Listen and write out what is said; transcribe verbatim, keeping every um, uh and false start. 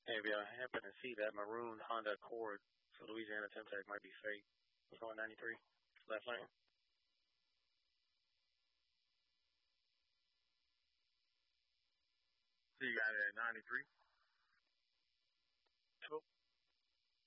Hey, if y'all happen to see that maroon Honda Accord, so Louisiana Temtec might be fake. It's going ninety-three. Left lane. So you got it at ninety-three. Cool.